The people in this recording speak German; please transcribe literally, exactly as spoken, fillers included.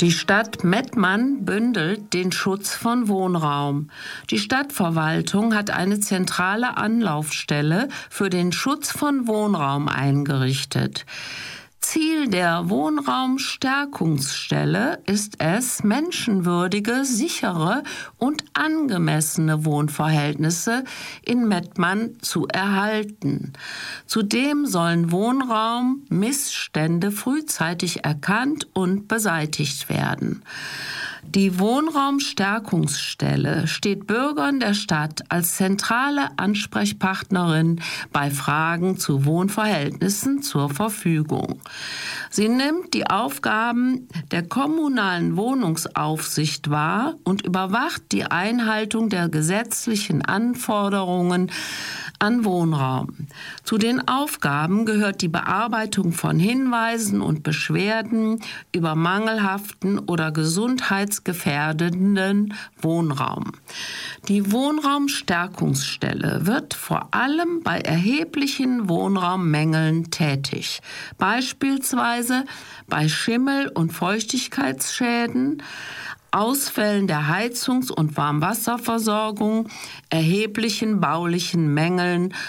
Die Stadt Mettmann bündelt den Schutz von Wohnraum. Die Stadtverwaltung hat eine zentrale Anlaufstelle für den Schutz von Wohnraum eingerichtet. Ziel der Wohnraumstärkungsstelle ist es, menschenwürdige, sichere und angemessene Wohnverhältnisse in Mettmann zu erhalten. Zudem sollen Wohnraummissstände frühzeitig erkannt und beseitigt werden. Die Wohnraumstärkungsstelle steht Bürgern der Stadt als zentrale Ansprechpartnerin bei Fragen zu Wohnverhältnissen zur Verfügung. Sie nimmt die Aufgaben der kommunalen Wohnungsaufsicht wahr und überwacht die Einhaltung der gesetzlichen Anforderungen an Wohnraum. Zu den Aufgaben gehört die Bearbeitung von Hinweisen und Beschwerden über mangelhaften oder gesundheitsgefährdenden Wohnraum. Die Wohnraumstärkungsstelle wird vor allem bei erheblichen Wohnraummängeln tätig, beispielsweise bei Schimmel- und Feuchtigkeitsschäden, Ausfällen der Heizungs- und Warmwasserversorgung, erheblichen baulichen Mängeln